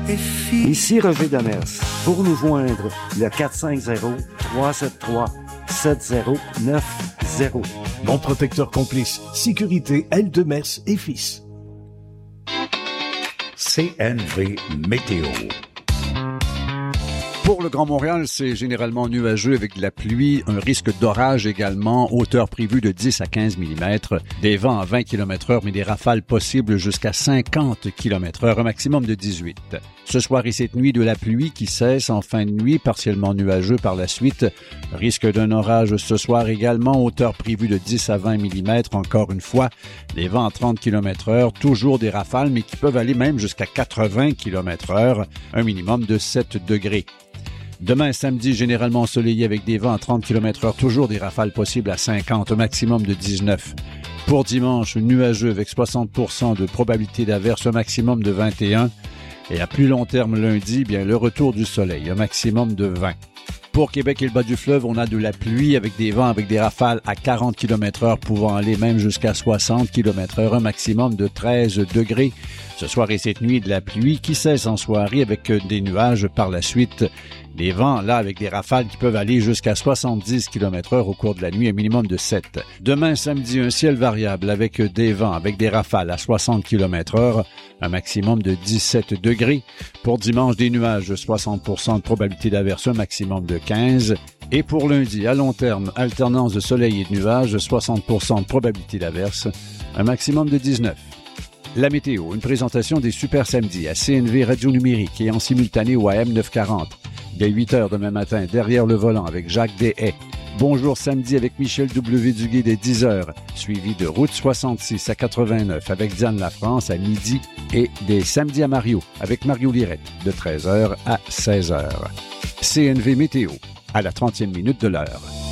Ici Roger Demers. Pour nous joindre, le 450-373-7090. Mon protecteur complice. Sécurité L. Demers et Fils. CNV Météo. Pour le Grand Montréal, c'est généralement nuageux avec de la pluie, un risque d'orage également, hauteur prévue de 10 à 15 mm, des vents à 20 km/h, mais des rafales possibles jusqu'à 50 km/h, un maximum de 18. Ce soir et cette nuit, de la pluie qui cesse en fin de nuit, partiellement nuageux par la suite. Risque d'un orage ce soir également, hauteur prévue de 10 à 20 mm, encore une fois, des vents à 30 km/h, toujours des rafales, mais qui peuvent aller même jusqu'à 80 km/h, un minimum de 7 degrés. Demain, samedi, généralement ensoleillé avec des vents à 30 km/h, toujours des rafales possibles à 50, un maximum de 19. Pour dimanche, nuageux avec 60% de probabilité d'averse, un maximum de 21. Et à plus long terme lundi, bien le retour du soleil, un maximum de 20. Pour Québec et le bas du fleuve, on a de la pluie avec des vents avec des rafales à 40 km/h pouvant aller même jusqu'à 60 km/h, un maximum de 13 degrés. Ce soir et cette nuit, de la pluie qui cesse en soirée avec des nuages par la suite. Les vents, là, avec des rafales qui peuvent aller jusqu'à 70 km/h au cours de la nuit, un minimum de 7. Demain, samedi, un ciel variable avec des vents, avec des rafales à 60 km/h, un maximum de 17 degrés. Pour dimanche, des nuages, 60% de probabilité d'averse, un maximum de 15. Et pour lundi, à long terme, alternance de soleil et de nuages, 60% de probabilité d'averse, un maximum de 19. La météo, une présentation des Super Samedis à CNV Radio Numérique et en simultané au AM 940. Dès 8 h demain matin, derrière le volant avec Jacques Deshaies. Bonjour samedi avec Michel W. Duguay dès 10 h, suivi de Route 66 à 89 avec Diane Lafrance à midi et des Samedis à Mario avec Mario Lirette de 13 h à 16 h. CNV Météo, à la 30e minute de l'heure.